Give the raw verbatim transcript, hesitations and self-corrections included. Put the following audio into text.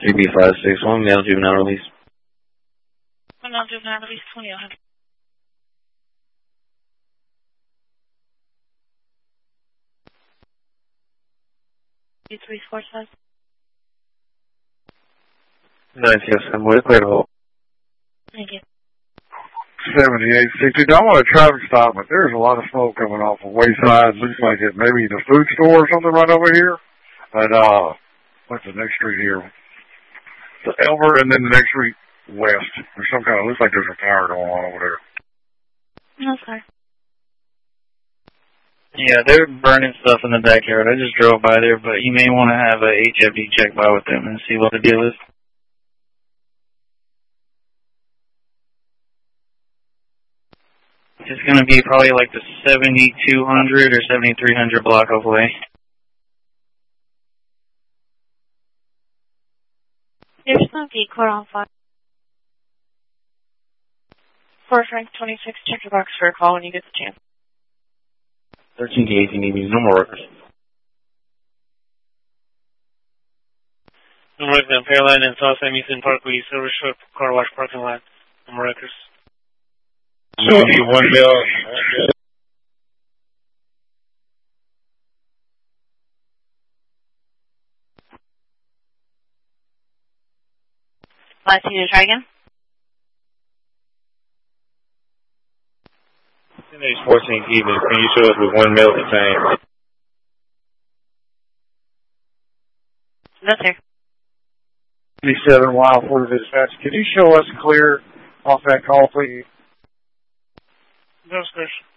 C B five six one, male juvenile release. Male juvenile release twenty. I'll have three four five. nine two seven, way clear to hold. Thank you. seventy-eight sixty. I'm on a traffic stop, but there's a lot of smoke coming off of Wayside. Looks like it maybe the food store or something right over here. But, uh, what's the next street here? The Elmer, and then the next street west. There's some kind of, looks like there's a fire going on over there. No, sorry. Yeah, they're burning stuff in the backyard. I just drove by there, but you may want to have a H F D check by with them and see what the deal is. It's going to be probably like the seventy-two hundred or seventy-three hundred block of way. There's no decor on fire. four Frank twenty-six, check your box for a call when you get the chance. thirteen to eighteen, you need no more workers. No more workers on Fairline and South Sam Eastern Parkway, Silver Shore Car Wash parking lot. No more workers. So one bill. Last you to try again? Today's fourteenth evening. Can you show us with one male detained? No, sir. fifty-seven Wild Ford Dispatch. Can you show us clear off that call, please? No, sir.